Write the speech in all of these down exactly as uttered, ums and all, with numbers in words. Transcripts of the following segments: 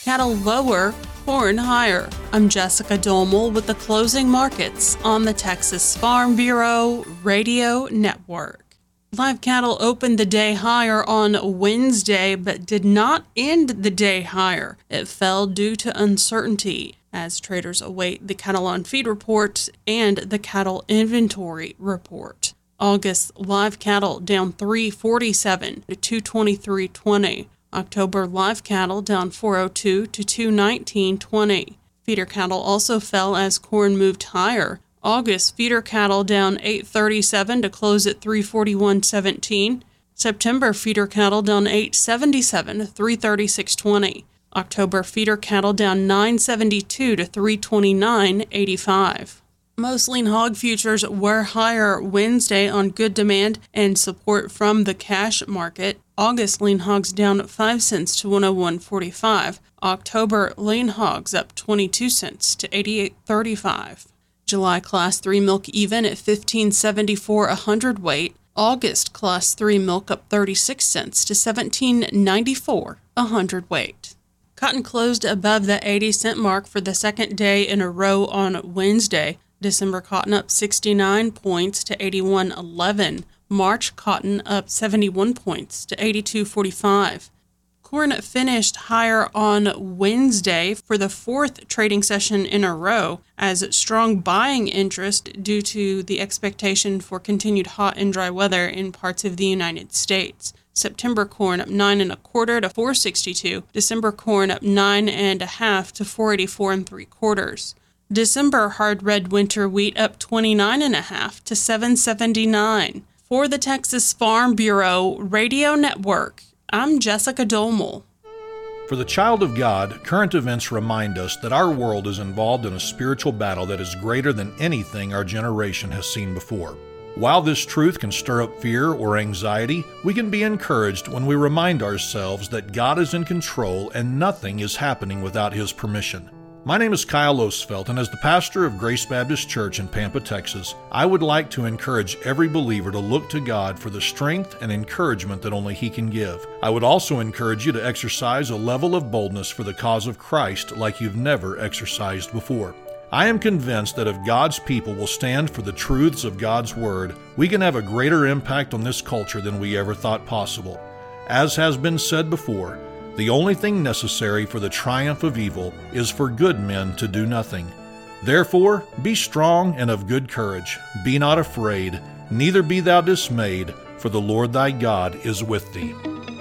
cattle lower, corn higher. I'm Jessica Dolmel with the closing markets on the Texas Farm Bureau Radio Network. Live cattle opened the day higher on Wednesday, but did not end the day higher. It fell due to uncertainty as traders await the cattle on feed report and the cattle inventory report. August live cattle down three forty-seven to two twenty-three twenty. October live cattle down four oh two to two nineteen twenty. Feeder cattle also fell as corn moved higher. August feeder cattle down eight thirty-seven to close at three forty-one seventeen. September feeder cattle down eight seventy-seven to three thirty-six twenty. October feeder cattle down nine seventy-two to three twenty-nine eighty-five. Most lean hog futures were higher Wednesday on good demand and support from the cash market. August lean hogs down five cents to one oh one forty-five. October lean hogs up twenty-two cents to eighty-eight thirty-five. July class three milk even at fifteen seventy-four a hundredweight. August class three milk up thirty-six cents to seventeen ninety-four a hundredweight. Cotton closed above the eighty cent mark for the second day in a row on Wednesday. December cotton up sixty-nine points to eighty-one eleven. March cotton up seventy-one points to eighty-two forty-five. Corn finished higher on Wednesday for the fourth trading session in a row as strong buying interest due to the expectation for continued hot and dry weather in parts of the United States. September corn up nine and a quarter to four sixty-two. December corn up nine and a half to four eighty-four and three quarters. December hard red winter wheat up twenty-nine and a half to seven seventy-nine. For the Texas Farm Bureau Radio Network, I'm Jessica Dolmel. For the child of God, current events remind us that our world is involved in a spiritual battle that is greater than anything our generation has seen before. While this truth can stir up fear or anxiety, we can be encouraged when we remind ourselves that God is in control and nothing is happening without His permission. My name is Kyle Osfelt, and as the pastor of Grace Baptist Church in Pampa, Texas, I would like to encourage every believer to look to God for the strength and encouragement that only He can give. I would also encourage you to exercise a level of boldness for the cause of Christ like you've never exercised before. I am convinced that if God's people will stand for the truths of God's Word, we can have a greater impact on this culture than we ever thought possible. As has been said before, the only thing necessary for the triumph of evil is for good men to do nothing. Therefore, be strong and of good courage. Be not afraid, neither be thou dismayed, for the Lord thy God is with thee.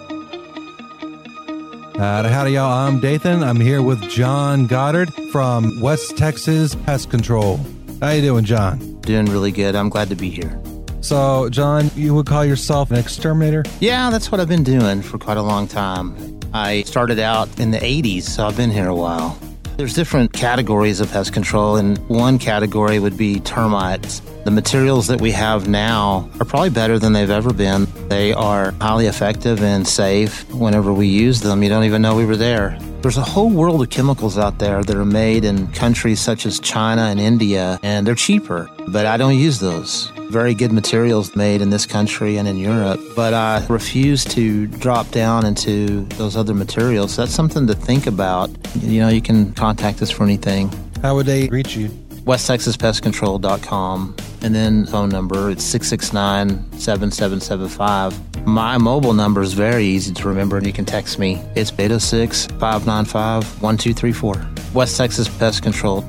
Howdy, howdy, y'all. I'm Dathan. I'm here with John Goddard from West Texas Pest Control. How you doing, John? Doing really good. I'm glad to be here. So, John, you would call yourself an exterminator? Yeah, that's what I've been doing for quite a long time. I started out in the eighties, so I've been here a while. There's different categories of pest control, and one category would be termites. The materials that we have now are probably better than they've ever been. They are highly effective and safe. Whenever we use them, you don't even know we were there. There's a whole world of chemicals out there that are made in countries such as China and India, and they're cheaper, but I don't use those. Very good materials made in this country and in Europe, but I refuse to drop down into those other materials. So that's something to think about. You know, you can contact us for anything. How would they reach you? west texas pest control dot com, and then phone number, it's six six nine, seven seven seven five. My mobile number is very easy to remember, and you can text me. It's eight oh six, five nine five, one two three four. West Texas Pest Control.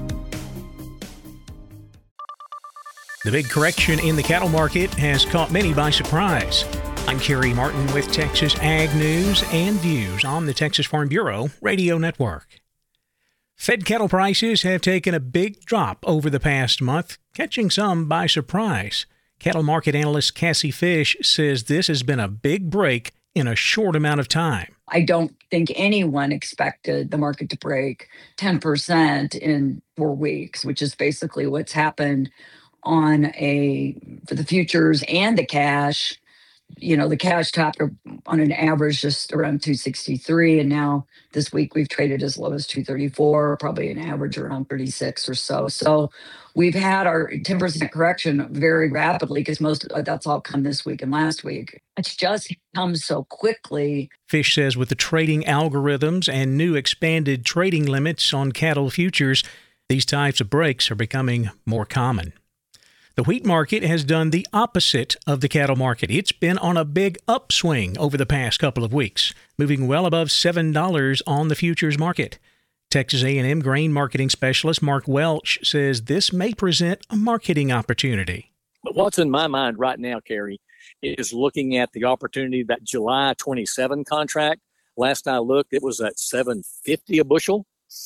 The big correction in the cattle market has caught many by surprise. I'm Kerry Martin with Texas Ag News and Views on the Texas Farm Bureau Radio Network. Fed cattle prices have taken a big drop over the past month, catching some by surprise. Cattle market analyst Cassie Fish says this has been a big break in a short amount of time. I don't think anyone expected the market to break ten percent in four weeks, which is basically what's happened on a for the futures and the cash. you know, the cash topped on an average just around two sixty-three. And now this week we've traded as low as two thirty-four, probably an average around thirty-six or so. So we've had our ten percent correction very rapidly because most of that's all come this week and last week. It's just come so quickly. Fish says with the trading algorithms and new expanded trading limits on cattle futures, these types of breaks are becoming more common. The wheat market has done the opposite of the cattle market. It's been on a big upswing over the past couple of weeks, moving well above seven dollars on the futures market. Texas A and M grain marketing specialist Mark Welch says this may present a marketing opportunity. But what's in my mind right now, Carrie, is looking at the opportunity, that July twenty-seven contract. Last I looked, it was at seven fifty a bushel.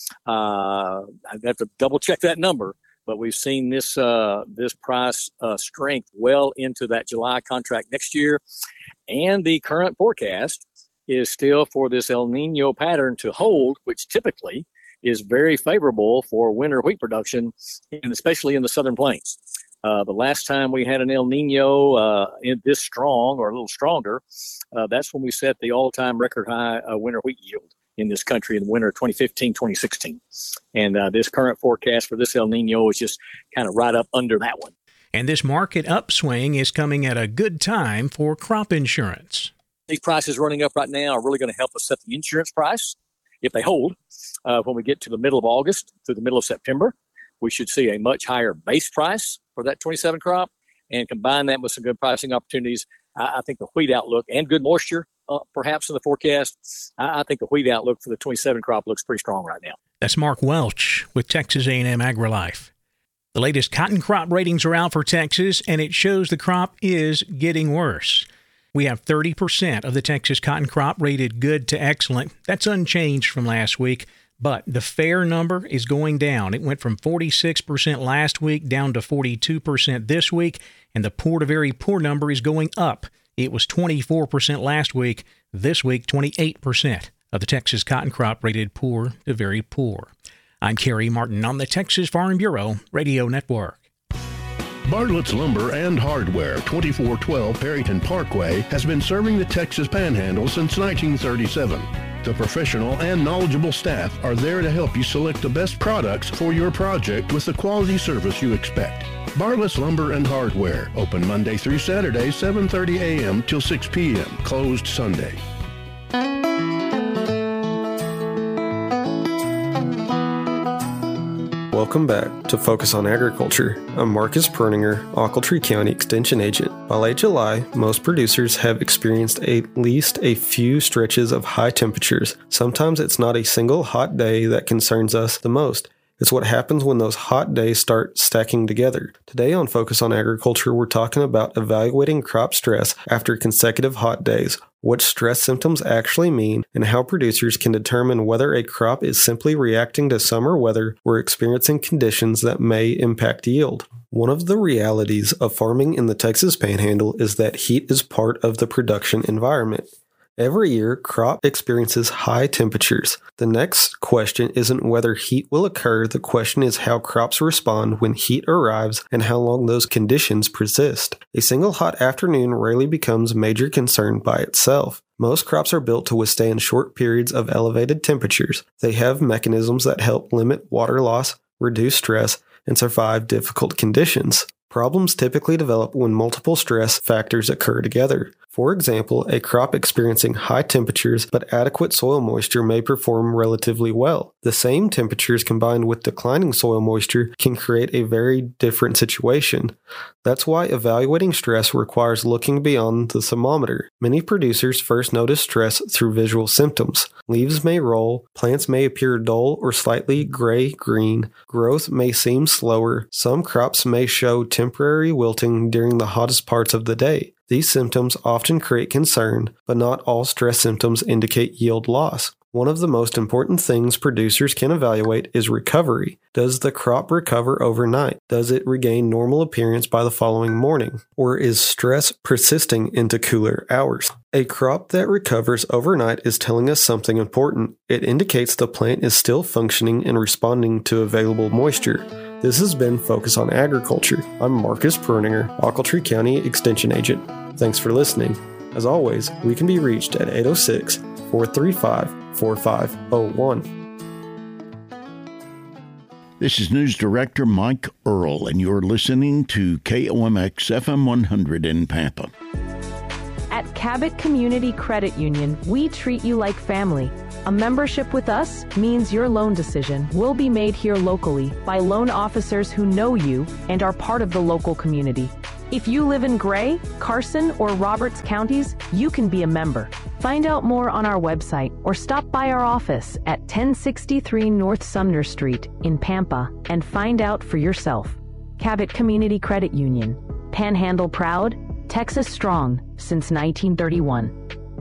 Uh, I'd have to double check that number. But we've seen this uh, this price uh, strength well into that July contract next year. And the current forecast is still for this El Nino pattern to hold, which typically is very favorable for winter wheat production, and especially in the Southern Plains. Uh, the last time we had an El Nino uh, in this strong or a little stronger, uh, that's when we set the all-time record high uh, winter wheat yield in this country in the winter of twenty fifteen, twenty sixteen. And uh, this current forecast for this El Nino is just kind of right up under that one. And this market upswing is coming at a good time for crop insurance. These prices running up right now are really going to help us set the insurance price. If they hold, uh, when we get to the middle of August through the middle of September, we should see a much higher base price for that twenty-seven crop, and combine that with some good pricing opportunities. I, I think the wheat outlook and good moisture, uh, perhaps in the forecast, I, I think the wheat outlook for the twenty-seven crop looks pretty strong right now. That's Mark Welch with Texas A and M AgriLife. The latest cotton crop ratings are out for Texas, and it shows the crop is getting worse. We have thirty percent of the Texas cotton crop rated good to excellent. That's unchanged from last week, but the fair number is going down. It went from forty-six percent last week down to forty-two percent this week, and the poor to very poor number is going up. It was twenty-four percent last week. This week, twenty-eight percent of the Texas cotton crop rated poor to very poor. I'm Kerry Martin on the Texas Farm Bureau Radio Network. Bartlett's Lumber and Hardware, twenty-four twelve Perryton Parkway, has been serving the Texas Panhandle since nineteen thirty-seven. The professional and knowledgeable staff are there to help you select the best products for your project with the quality service you expect. Bartlett's Lumber and Hardware, open Monday through Saturday, seven thirty a.m. till six p.m., closed Sunday. Welcome back to Focus on Agriculture. I'm Marcus Perninger, Ochiltree County Extension Agent. By late July, most producers have experienced at least a few stretches of high temperatures. Sometimes it's not a single hot day that concerns us the most. It's what happens when those hot days start stacking together. Today on Focus on Agriculture, we're talking about evaluating crop stress after consecutive hot days, what stress symptoms actually mean, and how producers can determine whether a crop is simply reacting to summer weather or experiencing conditions that may impact yield. One of the realities of farming in the Texas Panhandle is that heat is part of the production environment. Every year, crop experiences high temperatures. The next question isn't whether heat will occur, the question is how crops respond when heat arrives and how long those conditions persist. A single hot afternoon rarely becomes a major concern by itself. Most crops are built to withstand short periods of elevated temperatures. They have mechanisms that help limit water loss, reduce stress, and survive difficult conditions. Problems typically develop when multiple stress factors occur together. For example, a crop experiencing high temperatures but adequate soil moisture may perform relatively well. The same temperatures combined with declining soil moisture can create a very different situation. That's why evaluating stress requires looking beyond the thermometer. Many producers first notice stress through visual symptoms. Leaves may roll, plants may appear dull or slightly gray-green, growth may seem slower, some crops may show temporary wilting during the hottest parts of the day. These symptoms often create concern, but not all stress symptoms indicate yield loss. One of the most important things producers can evaluate is recovery. Does the crop recover overnight? Does it regain normal appearance by the following morning? Or is stress persisting into cooler hours? A crop that recovers overnight is telling us something important. It indicates the plant is still functioning and responding to available moisture. This has been Focus on Agriculture. I'm Marcus Perninger, Ochiltree County Extension Agent. Thanks for listening. As always, we can be reached at eight oh six, four three five, four five oh one. This is News Director Mike Earl, and you're listening to K O M X F M one hundred in Pampa. At Cabot Community Credit Union, we treat you like family. A membership with us means your loan decision will be made here locally by loan officers who know you and are part of the local community. If you live in Gray, Carson, or Roberts counties, you can be a member. Find out more on our website or stop by our office at ten sixty-three North Sumner Street in Pampa and find out for yourself. Cabot Community Credit Union. Panhandle proud, Texas strong since nineteen thirty-one.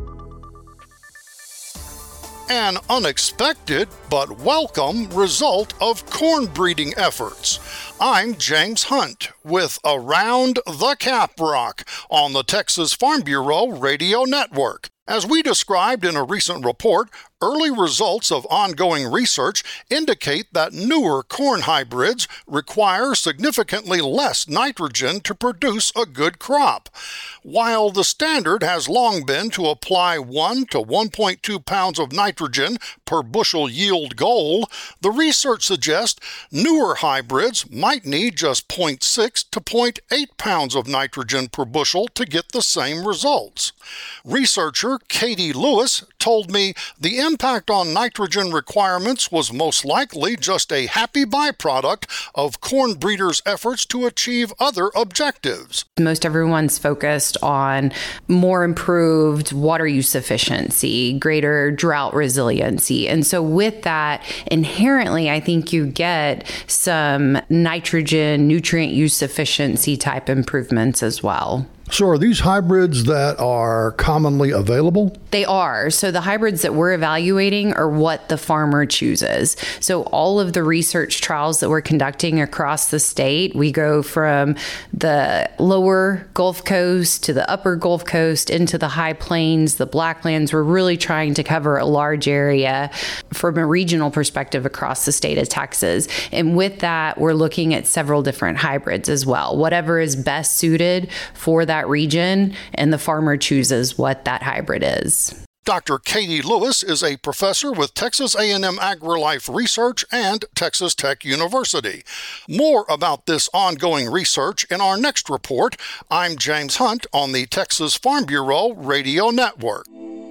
An unexpected but welcome result of corn breeding efforts. I'm James Hunt with Around the Caprock on the Texas Farm Bureau Radio Network. As we described in a recent report, early results of ongoing research indicate that newer corn hybrids require significantly less nitrogen to produce a good crop. While the standard has long been to apply one to one point two pounds of nitrogen per bushel yield goal, the research suggests newer hybrids might need just zero point six to zero point eight pounds of nitrogen per bushel to get the same results. Researcher Katie Lewis told me the impact on nitrogen requirements was most likely just a happy byproduct of corn breeders' efforts to achieve other objectives. Most everyone's focused on more improved water use efficiency, greater drought resiliency. And so with that, inherently, I think you get some nitrogen, nutrient use efficiency type improvements as well. So are these hybrids that are commonly available? They are. So the hybrids that we're evaluating are what the farmer chooses. So all of the research trials that we're conducting across the state, we go from the lower Gulf Coast to the upper Gulf Coast into the high plains, the Blacklands. We're really trying to cover a large area from a regional perspective across the state of Texas. And with that, we're looking at several different hybrids as well. Whatever is best suited for that region, and the farmer chooses what that hybrid is. Doctor Katie Lewis is a professor with Texas A and M AgriLife Research and Texas Tech University. More about this ongoing research in our next report. I'm James Hunt on the Texas Farm Bureau Radio Network.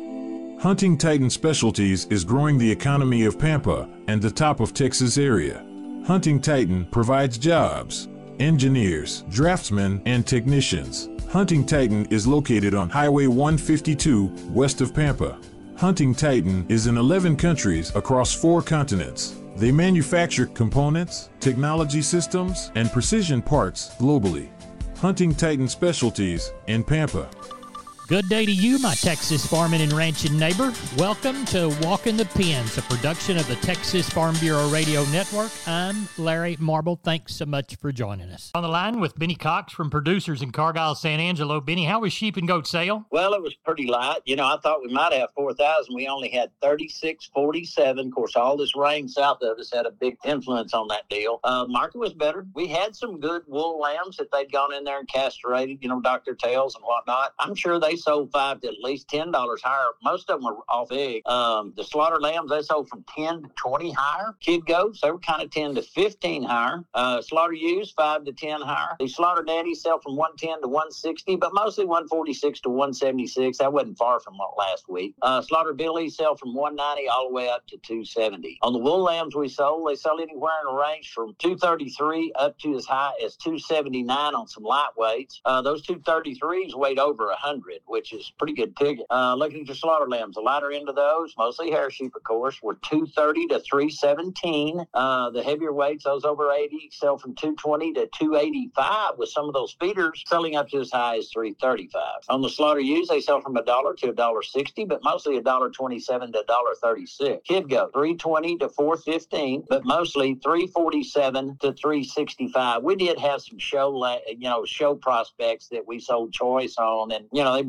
Hunting Titan Specialties is growing the economy of Pampa and the top of Texas area. Hunting Titan provides jobs, engineers, draftsmen, and technicians. Hunting Titan is located on Highway one fifty-two west of Pampa. Hunting Titan is in eleven countries across four continents. They manufacture components, technology systems, and precision parts globally. Hunting Titan Specialties in Pampa. Good day to you, my Texas farming and ranching neighbor. Welcome to Walking the Pens, a production of the Texas Farm Bureau Radio Network. I'm Larry Marble. Thanks so much for joining us. On the line with Benny Cox from Producers in Cargyle, San Angelo. Benny, how was sheep and goat sale? Well, it was pretty light. You know, I thought we might have four thousand. We only had thirty-six forty-seven. Of course, all this rain south of us had a big influence on that deal. Uh, market was better. We had some good wool lambs that they'd gone in there and castrated, you know, Doctor Tails and whatnot. I'm sure they sold five to at least ten dollars higher. Most of them were off egg. Um, the slaughter lambs, they sold from ten to twenty higher. Kid goats, they were kind of ten to fifteen higher. Uh, slaughter ewes, five to ten higher. The slaughter daddies sell from one ten to one sixty, but mostly one forty-six to one seventy-six. That wasn't far from last week. Uh, slaughter billies sell from one ninety all the way up to two seventy. On the wool lambs we sold, they sell anywhere in a range from two thirty-three up to as high as two seventy-nine on some lightweights. Uh, those two thirty-threes weighed over one hundred, which is pretty good ticket. Uh, looking at your slaughter lambs, the lighter end of those, mostly hair sheep, of course, were two thirty to three seventeen. Uh, the heavier weights, those over eighty, sell from two twenty to two eighty-five, with some of those feeders selling up to as high as three thirty-five. On the slaughter ewes, they sell from a dollar to a dollar sixty, but mostly a dollar twenty-seven to a dollar thirty-six. Kid goat, three twenty to four fifteen, but mostly three forty-seven to three sixty-five. We did have some show, you know, show prospects that we sold choice on, and you know they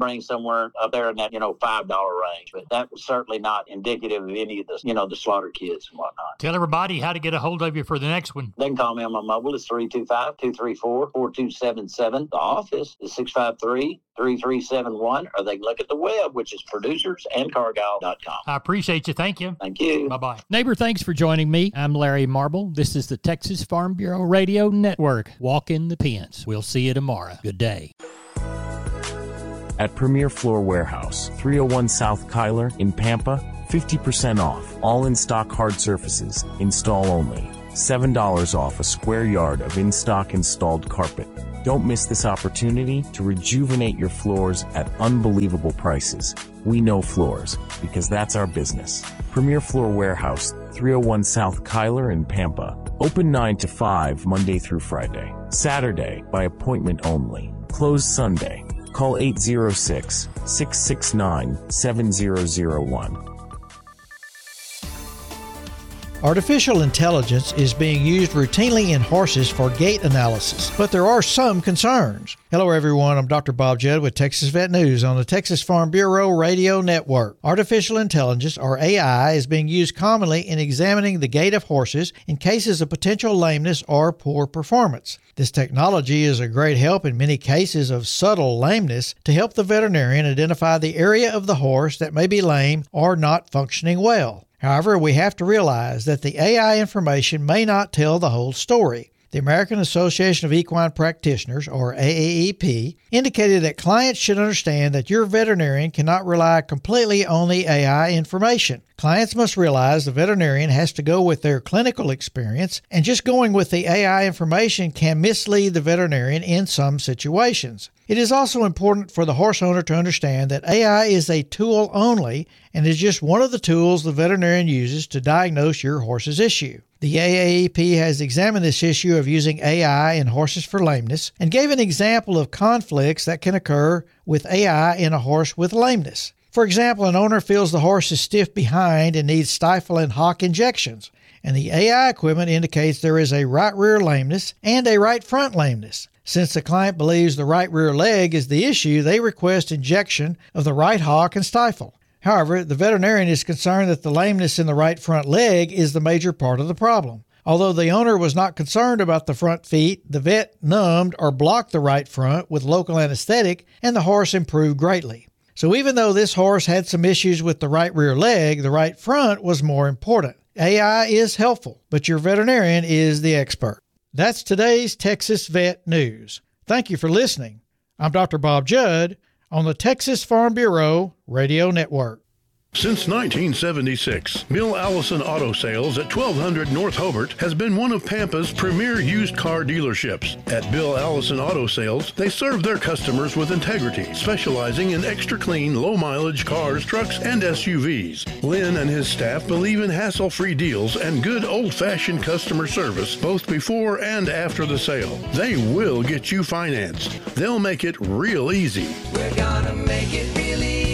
bring somewhere up there in that, you know, five dollar range. But that was certainly not indicative of any of the, you know, the slaughter kits and whatnot. Tell everybody how to get a hold of you for the next one. They can call me on my mobile. It's three two five, two three four, four two seven seven. The office is six five three, three three seven one, or they can look at the web, which is producers and cargyle dot com. I appreciate you. Thank you. Thank you. Bye-bye. Neighbor, thanks for joining me. I'm Larry Marble. This is the Texas Farm Bureau Radio Network. Walk in the pens. We'll see you tomorrow. Good day. At Premier Floor Warehouse, three oh one South Kyler in Pampa, fifty percent off. All in-stock hard surfaces, install only. seven dollars off a square yard of in-stock installed carpet. Don't miss this opportunity to rejuvenate your floors at unbelievable prices. We know floors, because that's our business. Premier Floor Warehouse, three oh one South Kyler in Pampa. Open nine to five, Monday through Friday. Saturday, by appointment only. Closed Sunday. Call eight zero six, six six nine, seven zero zero one. Artificial intelligence is being used routinely in horses for gait analysis, but there are some concerns. Hello everyone, I'm Doctor Bob Judd with Texas Vet News on the Texas Farm Bureau Radio Network. Artificial intelligence, or A I, is being used commonly in examining the gait of horses in cases of potential lameness or poor performance. This technology is a great help in many cases of subtle lameness to help the veterinarian identify the area of the horse that may be lame or not functioning well. However, we have to realize that the A I information may not tell the whole story. The American Association of Equine Practitioners, or A A E P, indicated that clients should understand that your veterinarian cannot rely completely on the A I information. Clients must realize the veterinarian has to go with their clinical experience, and just going with the A I information can mislead the veterinarian in some situations. It is also important for the horse owner to understand that A I is a tool only and is just one of the tools the veterinarian uses to diagnose your horse's issue. The A A E P has examined this issue of using A I in horses for lameness and gave an example of conflicts that can occur with A I in a horse with lameness. For example, an owner feels the horse is stiff behind and needs stifle and hock injections, and the A I equipment indicates there is a right rear lameness and a right front lameness. Since the client believes the right rear leg is the issue, they request injection of the right hock and stifle. However, the veterinarian is concerned that the lameness in the right front leg is the major part of the problem. Although the owner was not concerned about the front feet, the vet numbed or blocked the right front with local anesthetic, and the horse improved greatly. So even though this horse had some issues with the right rear leg, the right front was more important. A I is helpful, but your veterinarian is the expert. That's today's Texas Vet News. Thank you for listening. I'm Doctor Bob Judd on the Texas Farm Bureau Radio Network. Since nineteen seventy-six, Bill Allison Auto Sales at twelve hundred North Hobart has been one of Pampa's premier used car dealerships. At Bill Allison Auto Sales, they serve their customers with integrity, specializing in extra clean, low-mileage cars, trucks, and S U Vs. Lynn and his staff believe in hassle-free deals and good old-fashioned customer service, both before and after the sale. They will get you financed. They'll make it real easy. We're gonna make it real easy.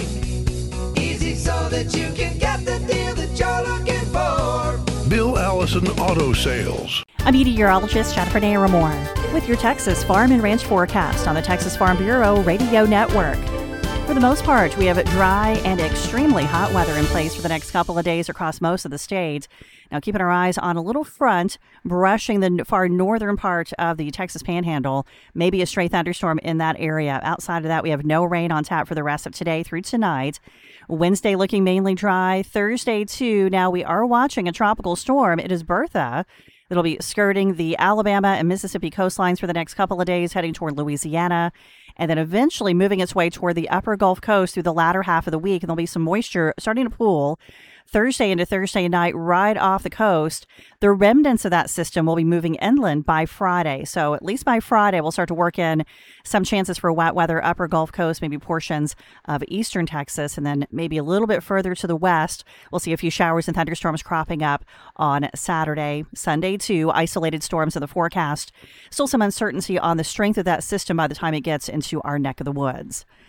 So that you can get the deal that you're looking for. Bill Allison Auto Sales. I'm meteorologist Jennifer Naramore with your Texas Farm and Ranch forecast on the Texas Farm Bureau Radio Network. For the most part, we have dry and extremely hot weather in place for the next couple of days across most of the state. Now, keeping our eyes on a little front brushing the far northern part of the Texas Panhandle. Maybe a stray thunderstorm in that area. Outside of that, we have no rain on tap for the rest of today through tonight. Wednesday looking mainly dry. Thursday, too. Now, we are watching a tropical storm. It is Bertha. It'll be skirting the Alabama and Mississippi coastlines for the next couple of days, heading toward Louisiana, and then eventually moving its way toward the upper Gulf Coast through the latter half of the week. And there'll be some moisture starting to pool Thursday into Thursday night right off the coast. The remnants of that system will be moving inland by Friday. So at least by Friday, we'll start to work in some chances for wet weather, upper Gulf Coast, maybe portions of eastern Texas, and then maybe a little bit further to the west. We'll see a few showers and thunderstorms cropping up on Saturday. Sunday, too, isolated storms in the forecast. Still some uncertainty on the strength of that system by the time it gets into our neck of the woods.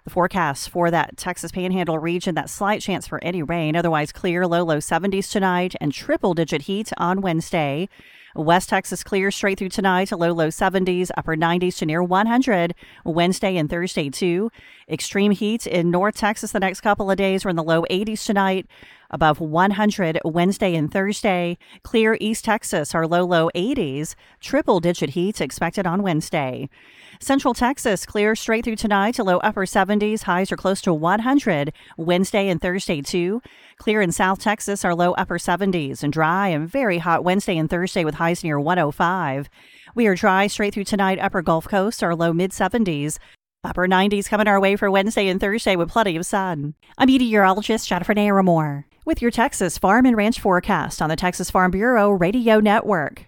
The forecast for that Texas Panhandle region, that slight chance for any rain, otherwise clear, low, low seventies tonight and triple-digit heat on Wednesday. West Texas clear straight through tonight, low, low seventies, upper nineties to near one hundred Wednesday and Thursday too. Extreme heat in North Texas the next couple of days. We're in the low eighties tonight, above one hundred Wednesday and Thursday. Clear East Texas, our low, low eighties, triple-digit heat expected on Wednesday. Central Texas clear straight through tonight to low upper seventies. Highs are close to one hundred Wednesday and Thursday too. Clear in South Texas, our low upper seventies, and dry and very hot Wednesday and Thursday with highs near one oh five. We are dry straight through tonight, upper Gulf Coast, our low mid seventies. Upper nineties coming our way for Wednesday and Thursday with plenty of sun. I'm meteorologist Jennifer Naramore with your Texas Farm and Ranch forecast on the Texas Farm Bureau Radio Network.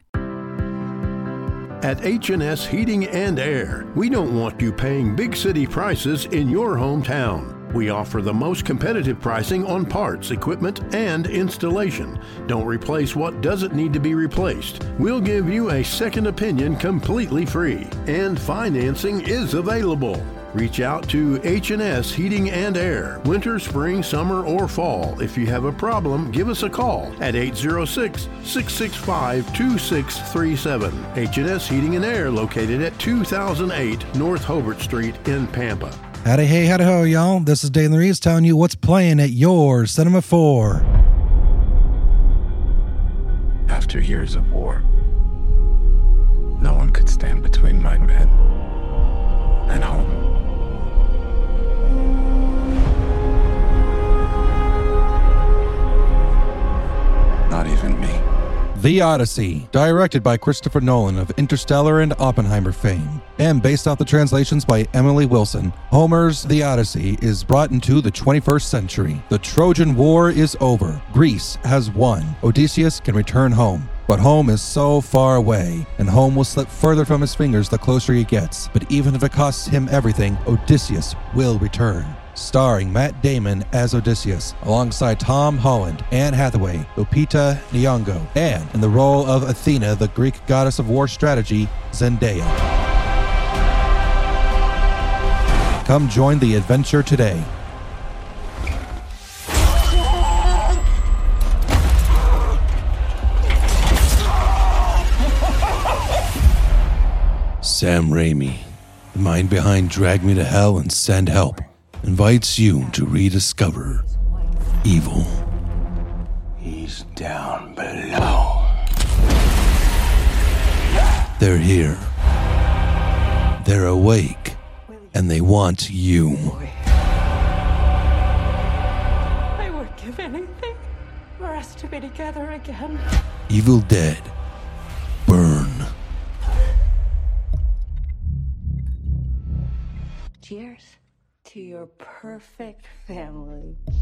At H and S Heating and Air, we don't want you paying big city prices in your hometown. We offer the most competitive pricing on parts, equipment, and installation. Don't replace what doesn't need to be replaced. We'll give you a second opinion completely free, and financing is available. Reach out to H and S Heating and Air, winter, spring, summer, or fall. If you have a problem, give us a call at eight oh six, six six five, two six three seven. H and S Heating and Air, located at two thousand eight North Hobart Street in Pampa. Howdy, hey, howdy, ho, y'all. This is Dave Reeves telling you what's playing at your Cinema four. After years of war, no one could stand between my men and home. Not even me. The Odyssey, directed by Christopher Nolan of Interstellar and Oppenheimer fame, and based off the translations by Emily Wilson. Homer's The Odyssey is brought into the twenty-first century. The Trojan War is over. Greece has won. Odysseus can return home. But home is so far away, and home will slip further from his fingers the closer he gets. But even if it costs him everything, Odysseus will return. Starring Matt Damon as Odysseus, alongside Tom Holland, Anne Hathaway, Lupita Nyong'o, and in the role of Athena, the Greek goddess of war strategy, Zendaya. Come join the adventure today. Sam Raimi, the mind behind Drag Me to Hell and Send Help, invites you to rediscover evil. He's down below. They're here. They're awake, and they want you. I would give anything for us to be together again. Evil Dead. Burn. Cheers to your perfect family.